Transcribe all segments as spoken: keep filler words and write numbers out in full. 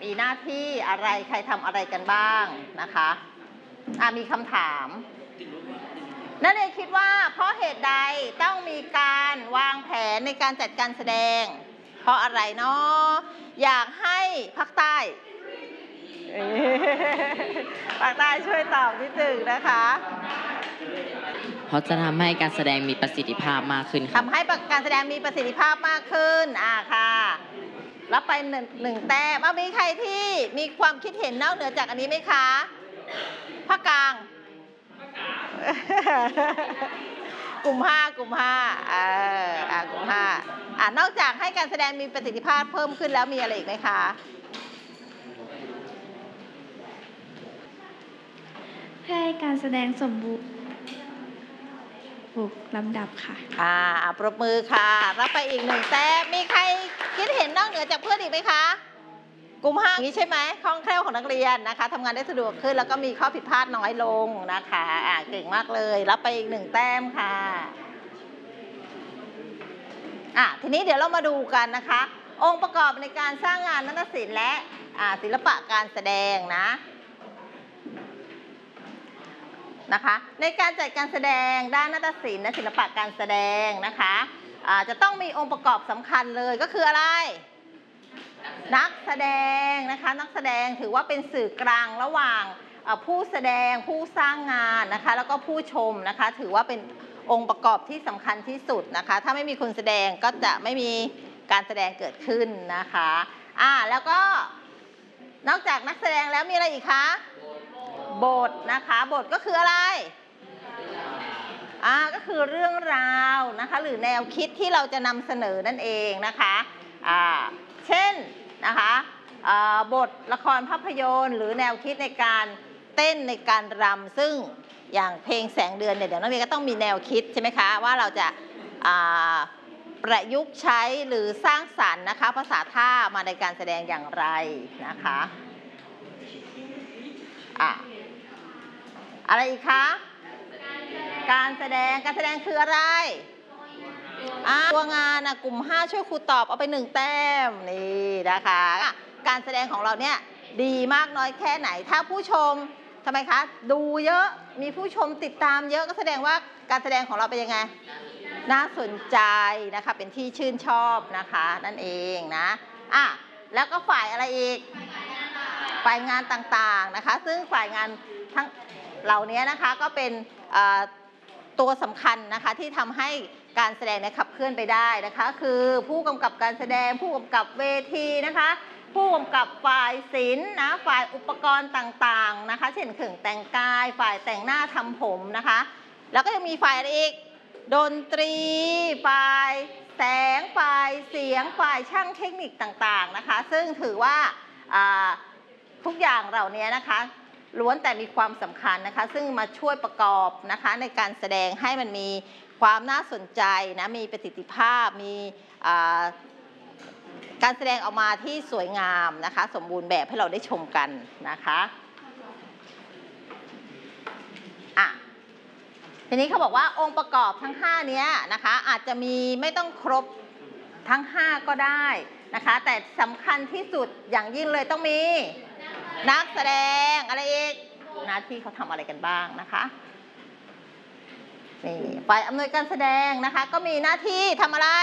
มีหน้าที่อะไรใครทำอะไรกันบ้างนะคะอ่ะมีคำถามนักเรียนคิดว่าเพราะเหตุใดต้องมีการวางแผนในการจัดการแสดงเพราะอะไรเนาะอยากให้ภาคใต้ภาคใต้ช่วยตอบนิดหนึ่งนะคะเพราะจะทำให้การแสดงมีประสิทธิภาพมากขึ้นครับทำให้การแสดงมีประสิทธิภาพมากขึ้นอ่าค่ะรับไปหนึ่งหนึ่งแต้มเอามีใครที่มีความคิดเห็นนอกเหนือจากอันนี้ไหมคะภาคกลางกลุ่มห้ากลุ่มห้าเอออ่ากลุ่มห้าอ่านอกจากให้การแสดงมีประสิทธิภาพเพิ่มขึ้นแล้วมีอะไรอีกไหมคะให้การแสดงสมบูรณ์ถูกลำดับค่ะอ่าปรบมือค่ะรับไปอีกหนึ่งแต้มมีใครคิดเห็นนอกเหนือจากเพื่อนอีกไหมคะกลุ่มห้านี้ใช่ไหมคล่องแคล่วของนักเรียนนะคะทำงานได้สะดวกขึ้นแล้วก็มีข้อผิดพลาดน้อยลงนะคะอ่าเก่งมากเลยรับไปอีกหนึ่งแต้มค่ะอ่ะทีนี้เดี๋ยวเรามาดูกันนะคะองค์ประกอบในการสร้างงานนาฏศิลป์และอ่าศิลปะการแสดงนะนะคะในการจัดการแสดงด้านนาฏศิลป์และศิลปะการแสดงนะคะะจะต้องมีองค์ประกอบสำคัญเลยก็คืออะไรนักแสดงนะคะนักแสดงถือว่าเป็นสื่อกลางระหว่างผู้แสดงผู้สร้างงานนะคะแล้วก็ผู้ชมนะคะถือว่าเป็นองค์ประกอบที่สำคัญที่สุดนะคะถ้าไม่มีคนแสดงก็จะไม่มีการแสดงเกิดขึ้นนะคะอ่าแล้วก็นอกจากนักแสดงแล้วมีอะไรอีกคะบทนะคะบทก็คืออะไรอ่าก็คือเรื่องราวนะคะหรือแนวคิดที่เราจะนำเสนอนั่นเองนะคะอ่าเช่นนะคะบทละครภาพยนตร์หรือแนวคิดในการเต้นในการรำซึ่งอย่างเพลงแสงเดือนเนี่ยเดี๋ยวนักเรียนก็ต้องมีแนวคิดใช่ไหมคะว่าเราจะประยุกต์ใช้หรือสร้างสรรค์นะคะภาษาท่ามาในการแสดงอย่างไรนะคะอ่ะอะไรอีกคะการแสดงการแสดงคืออะไรตัวงานนะกลุ่มห้าช่วยครูตอบเอาไปหนึ่งแต้มนี่นะคะการแสดงของเราเนี่ยดีมากน้อยแค่ไหนถ้าผู้ชมทำไมคะดูเยอะมีผู้ชมติดตามเยอะก็แสดงว่าการแสดงของเราเป็นยังไงน่าสนใจนะคะเป็นที่ชื่นชอบนะคะนั่นเองนะอ่ะแล้วก็ฝ่ายอะไรอีกฝ่ายงานต่างๆนะคะซึ่งฝ่ายงานทั้งเหล่านี้นะคะก็เป็นตัวสำคัญนะคะที่ทำให้การแสดงขับเคลื่อนไปได้นะคะคือผู้กำกับการแสดงผู้กำกับเวทีนะคะผู้กำกับฝ่ายศิลป์นะฝ่ายอุปกรณ์ต่างๆนะคะเช่นเครื่องแต่งกายฝ่ายแต่งหน้าทำผมนะคะแล้วก็จะมีฝ่ายอะไรอีกดนตรีฝ่ายแสงฝ่ายเสียงฝ่ายช่างเทคนิคต่างๆนะคะซึ่งถือว่าทุกอย่างเหล่านี้นะคะล้วนแต่มีความสำคัญนะคะซึ่งมาช่วยประกอบนะคะในการแสดงให้มันมีความน่าสนใจนะมีประสิทธิภาพมีการแสดงออกมาที่สวยงามนะคะสมบูรณ์แบบให้เราได้ชมกันนะคะอ่ะทีนี้เขาบอกว่าองค์ประกอบทั้งห้านี้นะคะอาจจะมีไม่ต้องครบทั้งห้าก็ได้นะคะแต่สำคัญที่สุดอย่างยิ่งเลยต้องมีนักแสดงอะไรอีกหน้าที่เขาทำอะไรกันบ้างนะคะนี่ฝ่ายอำนวยการแสดงนะคะก็มีหน้าที่ทำอะไร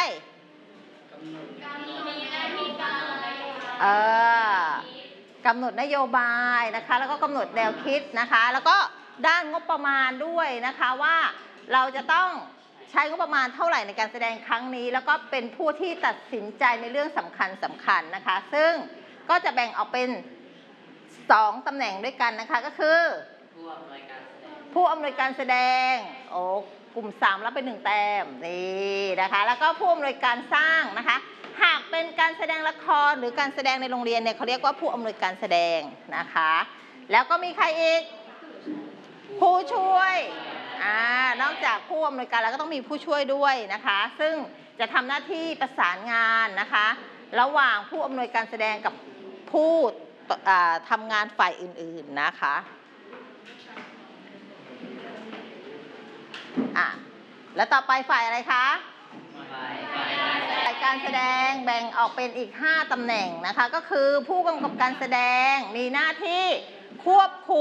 เออกำหนดนโยบายนะคะแล้วก็กำหนดแนวคิดนะคะแล้วก็ด้านงบประมาณด้วยนะคะว่าเราจะต้องใช้งบประมาณเท่าไหร่ในการแสดงครั้งนี้แล้วก็เป็นผู้ที่ตัดสินใจในเรื่องสำคัญสำคัญนะคะซึ่งก็จะแบ่งออกเป็นสองตำแหน่งด้วยกันนะคะก็คือผู้อำนวยการแสดงโอ้กลุ่มสามรับไปหนึ่งแต้มนี่นะคะแล้วก็ผู้อำนวยการสร้างนะคะหากเป็นการแสดงละครหรือการแสดงในโรงเรียนเนี่ยเขาเรียกว่าผู้อำนวยการแสดงนะคะแล้วก็มีใครอีกผู้ช่วยอ่านอกจากผู้อำนวยการแล้วก็ต้องมีผู้ช่วยด้วยนะคะซึ่งจะทำหน้าที่ประสานงานนะคะระหว่างผู้อำนวยการแสดงกับผู้ทำงานฝ่ายอื่นๆนะคะอ่ะแล้วต่อไปฝ่ายอะไรคะฝ่ายการแสดงแบ่งออกเป็นอีกห้าตำแหน่งนะคะก็คือผู้กำกับการแสดงมีหน้าที่ควบคุม